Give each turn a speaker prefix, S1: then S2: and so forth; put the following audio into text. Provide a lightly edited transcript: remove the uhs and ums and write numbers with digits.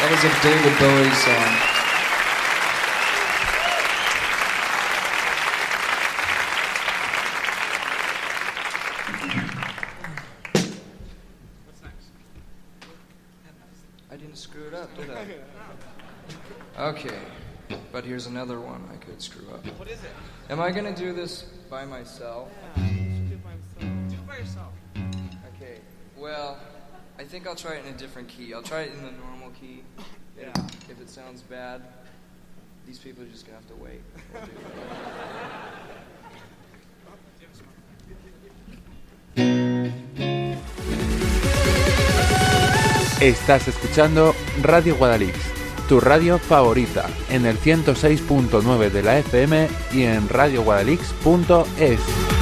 S1: That was a David Bowie song.
S2: What's next?
S1: I didn't screw it up, did I? Okay, but here's another one I could screw up.
S2: What is it?
S1: Am I gonna do this by myself?
S2: Yeah, you should do it by yourself. Do it by yourself.
S1: Okay, well, I think I'll try it in a different key. I'll try it in the normal key.
S2: Yeah.
S1: If it sounds bad, these people are just gonna have to wait. We'll do it.
S3: Estás escuchando Radio Guadalix, tu radio favorita, en el 106.9 de la FM y en radioguadalix.es.